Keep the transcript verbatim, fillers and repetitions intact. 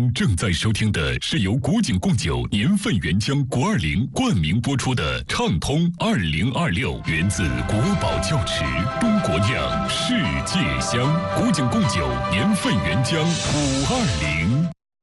您正在收听的是由古井贡酒年份原浆国二零冠名播出的畅通二零二六，源自国宝窖池，中国酿，世界香。古井贡酒年份原浆五二零。